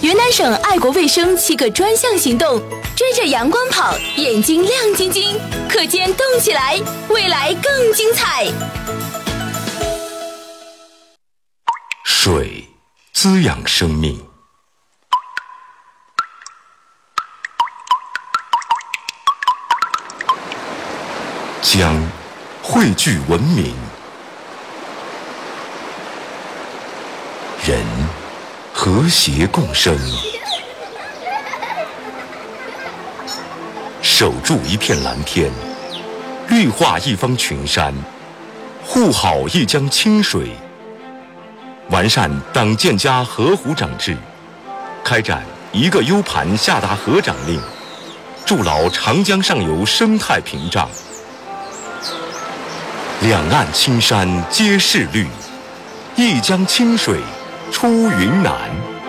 云南省爱国卫生7个专项行动，追着阳光跑，眼睛亮晶晶，课间动起来，未来更精彩。 水滋养生命，江汇聚文明，人和谐共生，守住一片蓝天，绿化一方群山，护好一江清水，完善党建家河湖长制，开展一个 U 盘下达河长令，筑牢长江上游生态屏障。两岸青山皆是绿，一江清水出云南。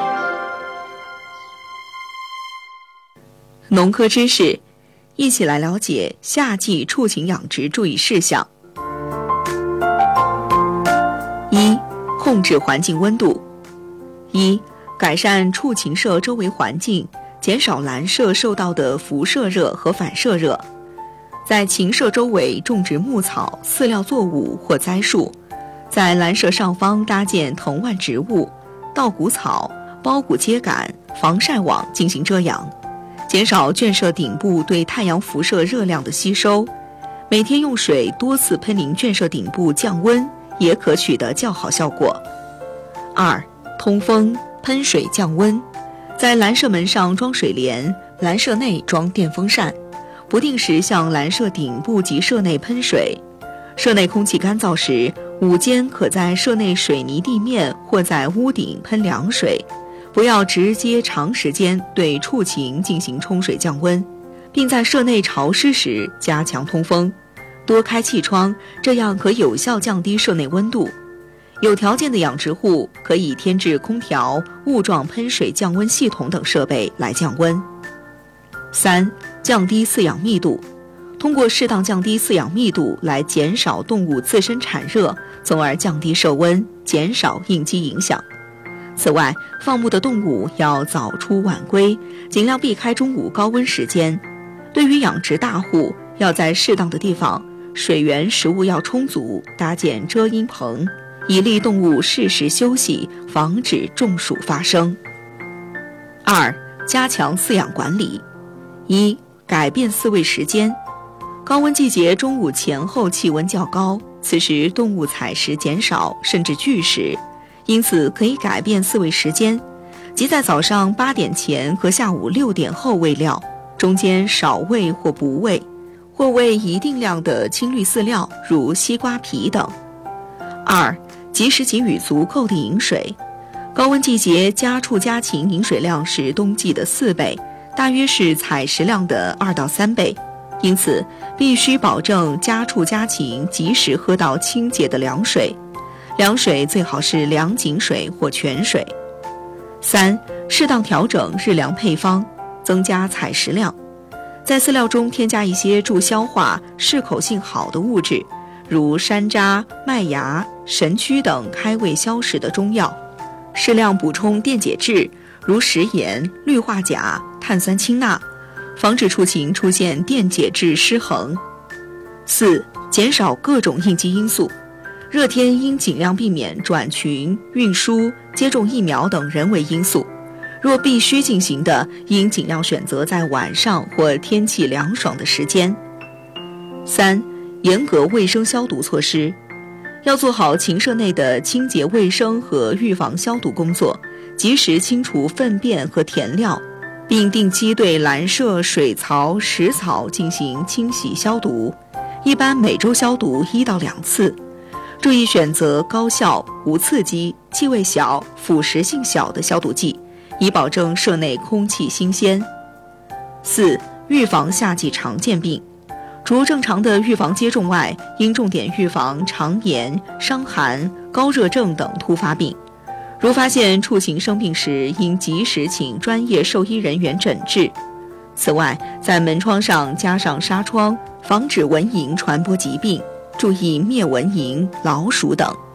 农科知识，一起来了解夏季畜禽养殖注意事项。1. 控制环境温度。1. 改善畜禽舍周围环境，减少栏舍受到的辐射热和反射热。在禽舍周围种植牧草、饲料作物或栽树，在栏舍上方搭建藤蔓植物、稻谷草、苞谷秸秆、防晒网进行遮阳，减少圈舍顶部对太阳辐射热量的吸收。每天用水多次喷淋圈舍顶部降温，也可取得较好效果。2. 通风喷水降温。在栏舍门上装水帘，栏舍内装电风扇，不定时向栏舍顶部及舍内喷水。舍内空气干燥时，午间可在舍内水泥地面或在屋顶喷凉水，不要直接长时间对畜禽进行冲水降温，并在舍内潮湿时加强通风，多开气窗，这样可有效降低舍内温度。有条件的养殖户可以添置空调、雾状喷水降温系统等设备来降温。3. 降低饲养密度。通过适当降低饲养密度来减少动物自身产热，从而降低舍温，减少应激影响。此外，放牧的动物要早出晚归，尽量避开中午高温时间。对于养殖大户，要在适当的地方，水源食物要充足，搭建遮阴棚，以利动物适时休息，防止中暑发生。2. 加强饲养管理。1. 改变饲喂时间。高温季节中午前后气温较高，此时动物采食减少，甚至拒食，因此可以改变饲喂时间，即在早上8点前和下午6点后喂料，中间少喂或不喂，或喂一定量的青绿饲料，如西瓜皮等。2. 及时给予足够的饮水。高温季节家畜家禽饮水量是冬季的4倍，大约是采食量的2到3倍，因此必须保证家畜家禽及时喝到清洁的凉水，凉水最好是凉井水或泉水。3. 适当调整日粮配方，增加采食量，在饲料中添加一些助消化、适口性好的物质，如山楂、麦芽、神曲等开胃消食的中药，适量补充电解质，如食盐、氯化钾、碳酸氢钠，防止畜禽出现电解质失衡。4. 减少各种应激因素。热天应尽量避免转群、运输、接种疫苗等人为因素。若必须进行的，应尽量选择在晚上或天气凉爽的时间。3. 严格卫生消毒措施。要做好禽舍内的清洁卫生和预防消毒工作，及时清除粪便和填料，并定期对栏舍、水槽、食槽进行清洗消毒，一般每周消毒1到2次。注意选择高效、无刺激、气味小、腐蚀性小的消毒剂，以保证舍内空气新鲜。4. 预防夏季常见病。除正常的预防接种外，应重点预防肠炎、伤寒、高热症等突发病。如发现畜禽生病时，应及时请专业兽医人员诊治。此外，在门窗上加上纱窗，防止蚊蝇传播疾病，注意灭蚊蝇、老鼠等。